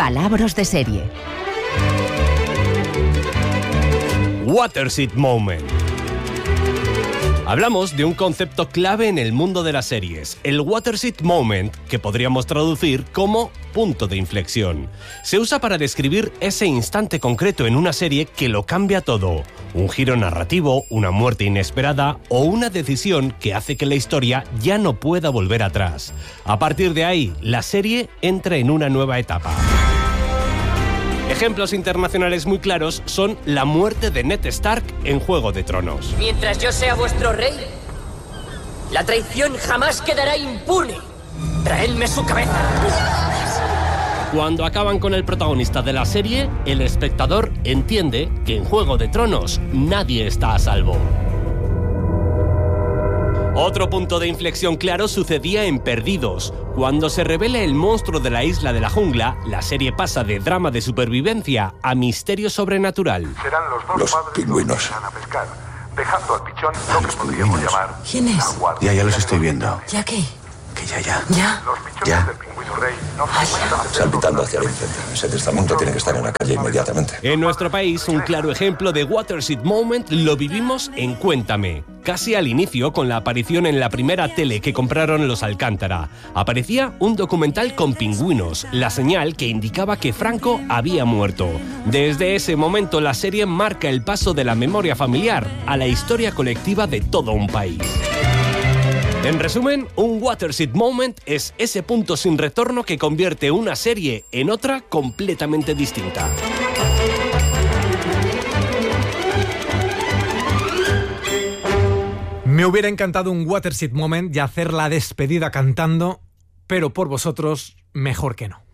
Palabras de serie. Waterseed Moment. Hablamos de un concepto clave en el mundo de las series, el Waterseed Moment, que podríamos traducir como punto de inflexión. Se usa para describir ese instante concreto en una serie que lo cambia todo. Un giro narrativo, una muerte inesperada o una decisión que hace que la historia ya no pueda volver atrás. A partir de ahí, la serie entra en una nueva etapa. Ejemplos internacionales muy claros son la muerte de Ned Stark en Juego de Tronos. Mientras yo sea vuestro rey, la traición jamás quedará impune. Traedme su cabeza. Cuando acaban con el protagonista de la serie, el espectador entiende que en Juego de Tronos nadie está a salvo. Otro punto de inflexión claro sucedía en Perdidos. Cuando se revela el monstruo de la isla de la jungla, la serie pasa de drama de supervivencia a misterio sobrenatural. Serán los pingüinos los que irán a pescar, dejando al pichón lo que podríamos llamar. ¿Quién es? Ya los estoy viendo. ¿Ya qué? Que ya. ¿Ya? Los pichones Ya. del pingüino rey no frecuentan Salpitando hacia el frente. Ese testamento tiene que estar en la calle inmediatamente. En nuestro país, un claro ejemplo de Waterseed Moment lo vivimos en Cuéntame. Casi al inicio, con la aparición en la primera tele que compraron los Alcántara. Aparecía un documental con pingüinos, la señal que indicaba que Franco había muerto. Desde ese momento, la serie marca el paso de la memoria familiar a la historia colectiva de todo un país. En resumen, un Waterseed Moment es ese punto sin retorno que convierte una serie en otra completamente distinta. Me hubiera encantado un Waterseed Moment y hacer la despedida cantando, pero por vosotros, mejor que no.